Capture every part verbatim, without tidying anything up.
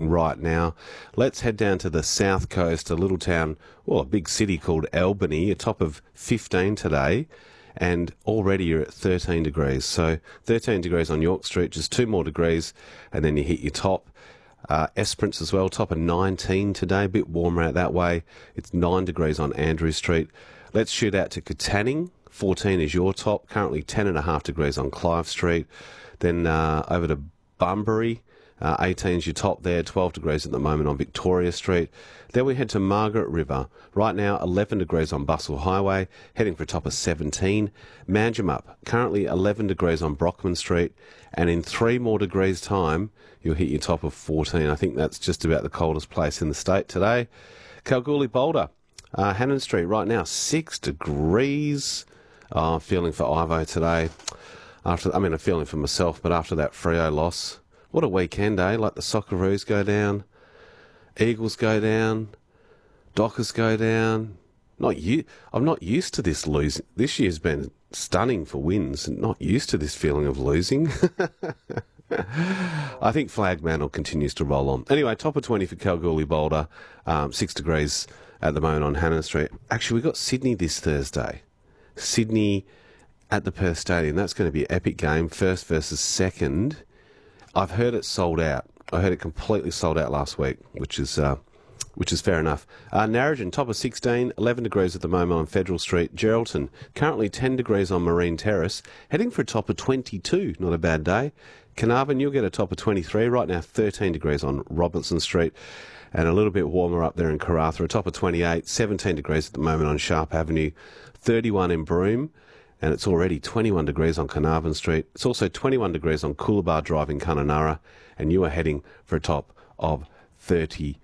happening right now. Let's head down to the south coast, a little town, well, a big city called Albany, a top of fifteen today, and already you're at thirteen degrees. So thirteen degrees on York Street, just two more degrees, and then you hit your top. Uh, Esperance as well, top of nineteen today, a bit warmer out that way. It's nine degrees on Andrew Street. Let's shoot out to Katanning. fourteen is your top, currently ten and a half degrees on Clive Street. Then uh, over to Bunbury, uh, eighteen is your top there, twelve degrees at the moment on Victoria Street. Then we head to Margaret River. Right now, eleven degrees on Bustle Highway, heading for a top of seventeen. Manjimup, currently eleven degrees on Brockman Street, and in three more degrees' time, you'll hit your top of fourteen. I think that's just about the coldest place in the state today. Kalgoorlie Boulder, uh, Hannon Street, right now, six degrees. Oh, I'm feeling for Ivo today. After, I mean, I'm feeling for myself, but after that Freo loss, what a weekend, eh? Like the Socceroos go down, Eagles go down, Dockers go down. Not you. I'm not used to this losing. This year's been stunning for wins, and not used to this feeling of losing. I think Flagmantle continues to roll on. Anyway, top of twenty for Kalgoorlie Boulder, um, six degrees at the moment on Hannon Street. Actually, we've got Sydney this Thursday. Sydney at the Perth Stadium. That's going to be an epic game, first versus second. I've heard it sold out. I heard it completely sold out last week, which is uh, which is fair enough. Uh, Narrogin, top of sixteen, eleven degrees at the moment on Federal Street. Geraldton, currently ten degrees on Marine Terrace, heading for a top of twenty-two. Not a bad day. Carnarvon, you'll get a top of twenty-three. Right now, thirteen degrees on Robinson Street. And a little bit warmer up there in Karratha, a top of twenty-eight, seventeen degrees at the moment on Sharp Avenue, thirty-one in Broome, and it's already twenty-one degrees on Carnarvon Street. It's also twenty-one degrees on Coolabah Drive in Kununurra, and you are heading for a top of thirty-two.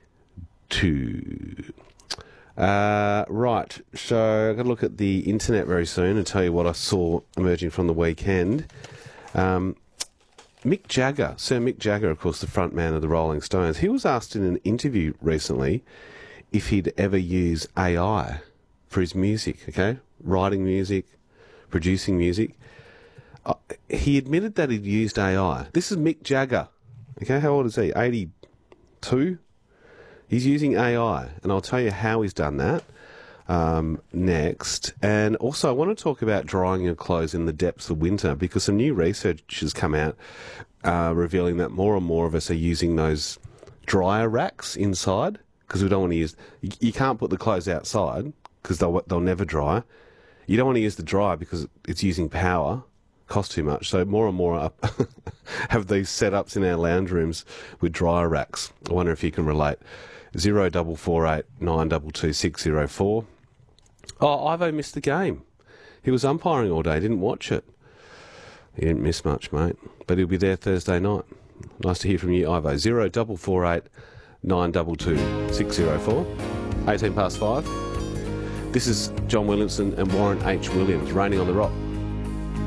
Uh, right, so I've got to look at the internet very soon and tell you what I saw emerging from the weekend. Um, Mick Jagger, Sir Mick Jagger, of course, the front man of the Rolling Stones, he was asked in an interview recently if he'd ever use A I for his music, okay? Writing music, producing music. Uh, he admitted that he'd used A I. This is Mick Jagger, okay? How old is he? eighty-two? He's using A I, and I'll tell you how he's done that um, next. And also, I want to talk about drying your clothes in the depths of winter, because some new research has come out uh, revealing that more and more of us are using those dryer racks inside, because we don't want to use... You, you can't put the clothes outside, because they'll, they'll never dry. You don't want to use the dryer because it's using power, costs too much. So more and more up have these setups in our lounge rooms with dryer racks. I wonder if you can relate. Zero double four eight nine double two six zero four. Oh, Ivo missed the game. He was umpiring all day, didn't watch it. He didn't miss much, mate. But he'll be there Thursday night. Nice to hear from you, Ivo. Zero double four eight nine double two six zero four. Eighteen past five. This is John Williamson and Warren H. Williams, Raining on the Rock.